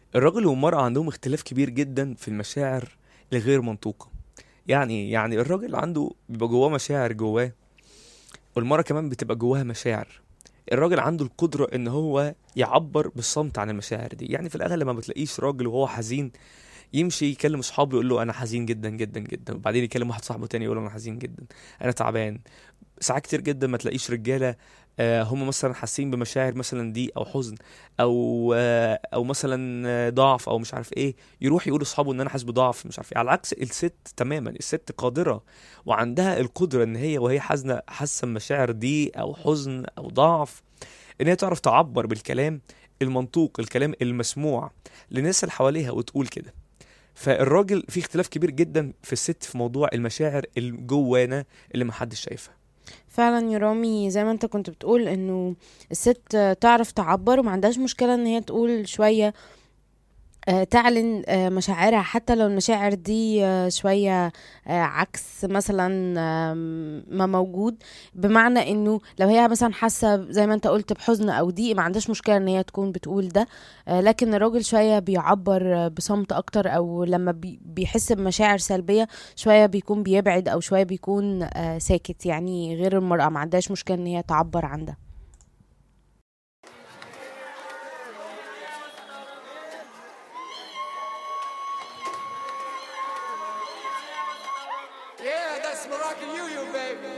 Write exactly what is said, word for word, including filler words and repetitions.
الراجل والمرأة عندهم اختلاف كبير جدا في المشاعر الغير منطوقة. يعني يعني الراجل عنده بيبقى جواه مشاعر جواه، والمرأة كمان بتبقى جواها مشاعر. الراجل عنده القدرة ان هو يعبر بالصمت عن المشاعر دي. يعني في الاغلب ما بتلاقيش راجل وهو حزين يمشي يكلم اصحابه يقول له انا حزين جدا جدا جدا، وبعدين يكلم واحد صاحبه تاني يقول له انا حزين جدا، انا تعبان. ساعات كتير جدا ما تلاقيش رجاله آه، هم مثلا حاسين بمشاعر مثلا دي او حزن، او آه، او مثلا آه، ضعف او مش عارف ايه، يروح يقول لاصحابه ان انا حاسس بضعف مش عارف ايه. على عكس الست تماما، الست قادره وعندها القدره ان هي وهي حزنه حاسه بمشاعر دي او حزن او ضعف، ان هي تعرف تعبر بالكلام المنطوق، الكلام المسموع للناس اللي حواليها وتقول كده. فالراجل في اختلاف كبير جدا في الست في موضوع المشاعر الجوانا اللي محدش شايفها. فعلا يا رامي، زي ما انت كنت بتقول انه الست تعرف تعبر وما عندهاش مشكلة ان هي تقول شوية، آه، تعلن آه، مشاعرها، حتى لو المشاعر دي آه، شوية آه، عكس مثلا آم، ما موجود. بمعنى انه لو هي مثلا حاسة زي ما انت قلت بحزن او ضيق، ما عندهاش مشكلة ان هي تكون بتقول ده. آه، لكن الراجل شوية بيعبر آه، بصمت اكتر، او لما بي- بيحس بمشاعر سلبية شوية بيكون بيبعد، او شوية بيكون آه، ساكت. يعني غير المرأة ما عندهاش مشكلة ان هي تعبر عن ده. Yeah, that's Moroccan Union, baby.